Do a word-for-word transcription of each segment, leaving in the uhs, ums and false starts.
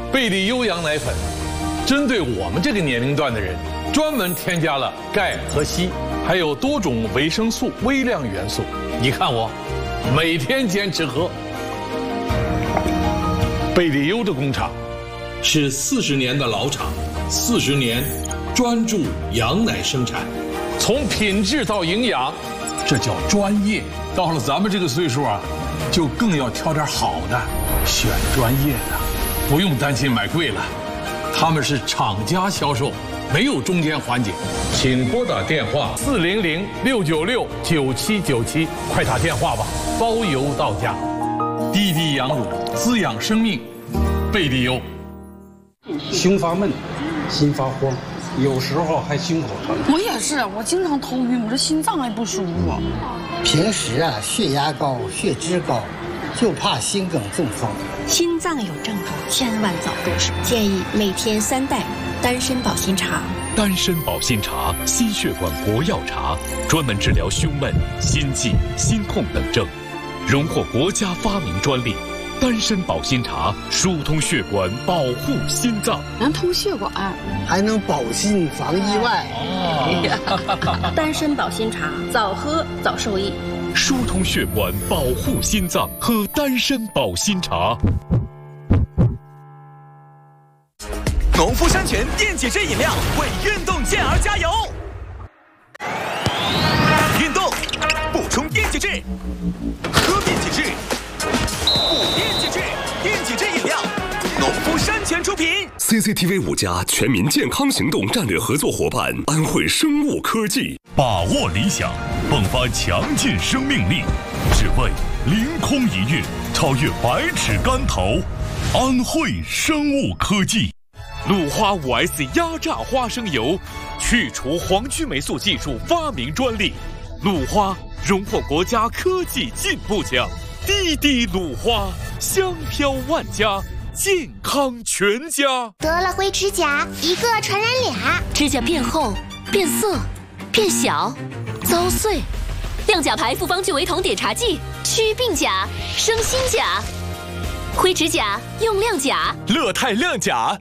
贝利优羊奶粉针对我们这个年龄段的人，专门添加了钙和硒，还有多种维生素、微量元素。你看我，每天坚持喝。贝利优的工厂是四十年的老厂，四十年专注羊奶生产，从品质到营养，这叫专业。到了咱们这个岁数啊，就更要挑点好的，选专业的，不用担心买贵了。他们是厂家销售，没有中间环节。请拨打电话四零零六九六九七九七，快打电话吧，包邮到家。滴滴羊乳滋养生命，贝利优。 胸发闷，心发慌，有时候还心口疼。 我也是，我经常头晕，我这心脏还不舒服。 平时啊，血压高，血脂高，就怕心梗中风。 心脏有症状，千万早入手。建议每天三袋丹参保心茶。 丹参保心茶，心血管活药茶，专门治疗胸闷、心悸、心痛等症，荣获国家发明专利。丹参保心茶疏通血管，保护心脏， 能通血管， 还能保心防意外。 哦、丹参保心茶，早喝早受益。 疏通血管，保护心脏，喝丹参保心茶。 农夫山泉电解质饮料为运动健儿加油！运动补充电解质，喝电解质，补电解质，电解质饮料，农夫山泉出品。 C C T V 五家全民健康行动战略合作伙伴安慧生物科技， 把握理想，迸发强劲生命力，只为凌空一跃，超越百尺竿头。安慧生物科技。鲁花 五 S 压榨花生油，去除黄曲霉素技术发明专利。鲁花荣获国家科技进步奖。滴滴鲁花，香飘万家，健康全家。 得了灰指甲，一个传染俩， 指甲变厚、变色、变小、遭碎。亮甲牌复方聚维酮点茶剂，祛病甲、生新甲。灰指甲用亮甲， 乐泰亮甲。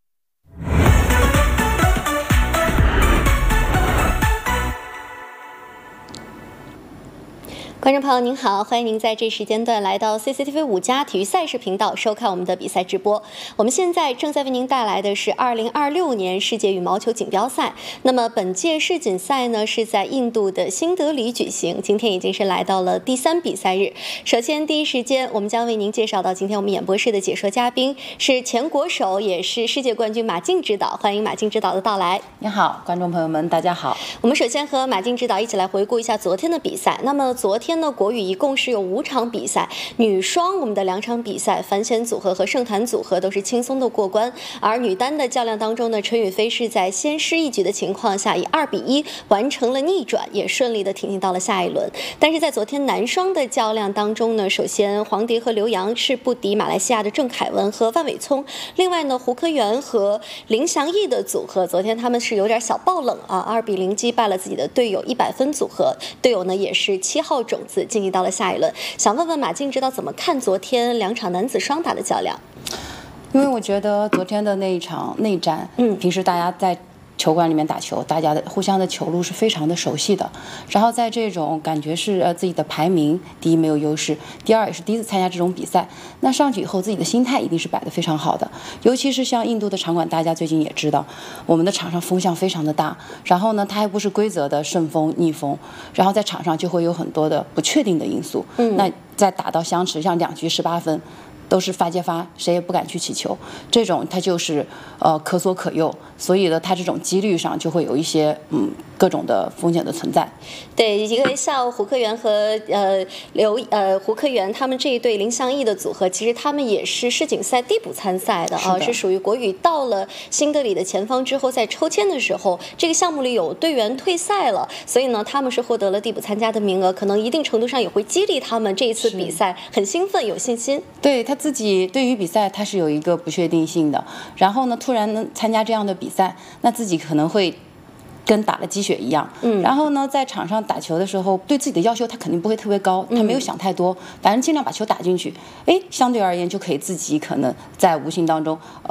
观众朋友您好，欢迎您在这时间段来到 C C T V 五家体育赛事频道收看我们的比赛直播。我们现在正在为您带来的是二零二六年世界羽毛球锦标赛。那么本届世锦赛呢是在印度的新德里举行，今天已经是来到了第三比赛日。首先第一时间我们将为您介绍到今天我们演播室的解说嘉宾是前国手也是世界冠军马竞指导，欢迎马竞指导的到来。 你好，观众朋友们大家好。 我们首先和马竞指导一起来回顾一下昨天的比赛。那么昨天呢国羽一共是有五场比赛，女双我们的两场比赛樊显组合和盛坛组合都是轻松的过关，而女单的较量当中呢，陈雨菲是在先失一局的情况下以二比一完成了逆转，也顺利的挺进到了下一轮。但是在昨天男双的较量当中呢，首先黄蝶和刘洋是不敌马来西亚的郑凯文和万伟聪，另外呢胡科元和林祥义的组合昨天他们是有点小爆冷啊，二比零击败了自己的队友一百分组合，队友呢也是七号种子晋级到了下一轮。想问问马竞指导怎么看昨天两场男子双打的较量？ 因为我觉得昨天的那一场内战，嗯，平时大家在球馆里面打球，大家的互相的球路是非常的熟悉的。然后在这种感觉是呃自己的排名第一没有优势，第二也是第一次参加这种比赛，那上去以后自己的心态一定是摆得非常好的。尤其是像印度的场馆，大家最近也知道，我们的场上风向非常的大，然后呢它还不是规则的顺风逆风，然后在场上就会有很多的不确定的因素。嗯，那再打到相持，像两局十八分。都是发接发，谁也不敢去起球，这种它就是呃可左可右，所以呢，它这种几率上就会有一些嗯各种的风险的存在。 对，因为像胡科元和呃刘呃胡科元他们这一对林祥义的组合，其实他们也是世锦赛递补参赛的啊，是, 是属于国羽到了新德里的前方之后，在抽签的时候，这个项目里有队员退赛了，所以呢，他们是获得了递补参加的名额，可能一定程度上也会激励他们这一次比赛很兴奋有信心。 对他自己对于比赛他是有一个不确定性的，然后呢，突然能参加这样的比赛，那自己可能会跟打了鸡血一样，嗯，然后呢，在场上打球的时候，对自己的要求他肯定不会特别高，他没有想太多，反正尽量把球打进去，哎，相对而言就可以自己可能在无形当中。